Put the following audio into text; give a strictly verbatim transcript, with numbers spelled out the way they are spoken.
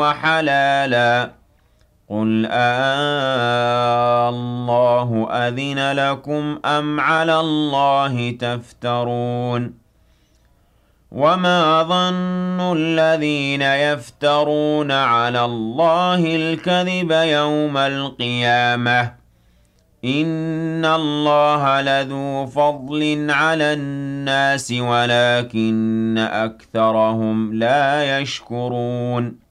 وحلالا قل آه الله أذن لكم أم على الله تفترون وما ظن الذين يفترون على الله الكذب يوم القيامة إن الله لذو فضل على الناس ولكن أكثرهم لا يشكرون